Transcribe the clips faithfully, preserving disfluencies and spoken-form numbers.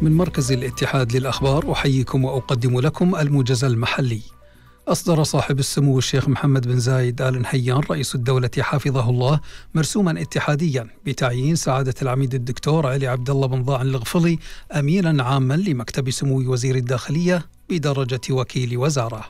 من مركز الاتحاد للأخبار أحييكم وأقدم لكم الموجز المحلي. أصدر صاحب السمو الشيخ محمد بن زايد آل نهيان رئيس الدولة حفظه الله مرسوما اتحاديا بتعيين سعادة العميد الدكتور علي عبد الله بن ضاعن الغفلي أمينا عاما لمكتب سمو وزير الداخلية بدرجة وكيل وزارة.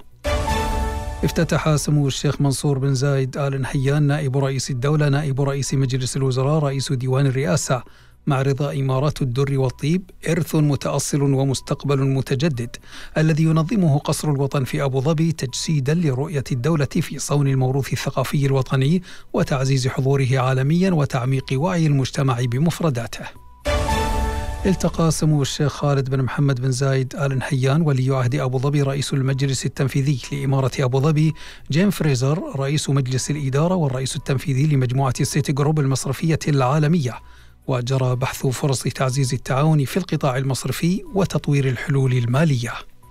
افتتح سمو الشيخ منصور بن زايد آل نهيان نائب رئيس الدولة نائب رئيس مجلس الوزراء رئيس ديوان الرئاسة معرض إمارات الدر والطيب إرث متأصل ومستقبل متجدد الذي ينظمه قصر الوطن في أبو ظبي تجسيدا لرؤية الدولة في صون الموروث الثقافي الوطني وتعزيز حضوره عالميا وتعميق وعي المجتمع بمفرداته. التقى سمو الشيخ خالد بن محمد بن زايد آل نهيان ولي عهد أبو ظبي رئيس المجلس التنفيذي لإمارة أبو ظبي جيم فريزر رئيس مجلس الإدارة والرئيس التنفيذي لمجموعة سيتي جروب المصرفية العالمية، وجرى بحث فرص تعزيز التعاون في القطاع المصرفي وتطوير الحلول المالية.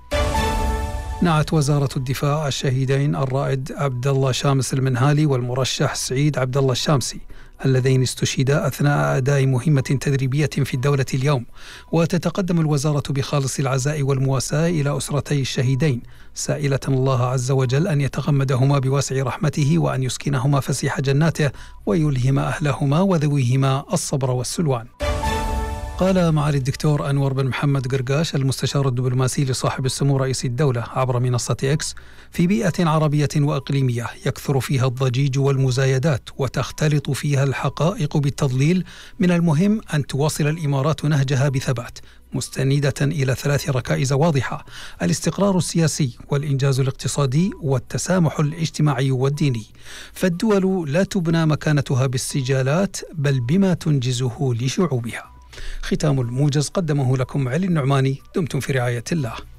نعت وزارة الدفاع الشهيدين الرائد عبد الله شامس المنهالي والمرشح سعيد عبد الله الشامسي اللذين استشهدا أثناء أداء مهمة تدريبية في الدولة اليوم، وتتقدم الوزارة بخالص العزاء والمواساة إلى أسرتي الشهيدين سائلة الله عز وجل أن يتغمدهما بواسع رحمته وأن يسكنهما فسيح جناته ويلهم أهلهما وذويهما الصبر والسلوان. قال معالي الدكتور أنور بن محمد قرقاش المستشار الدبلوماسي لصاحب السمو رئيس الدولة عبر منصة إكس: في بيئة عربية وإقليمية يكثر فيها الضجيج والمزايدات وتختلط فيها الحقائق بالتضليل، من المهم أن تواصل الإمارات نهجها بثبات مستندة إلى ثلاث ركائز واضحة: الاستقرار السياسي والإنجاز الاقتصادي والتسامح الاجتماعي والديني، فالدول لا تبنى مكانتها بالسجالات بل بما تنجزه لشعوبها. ختام الموجز قدمه لكم علي النعماني. دمتم في رعاية الله.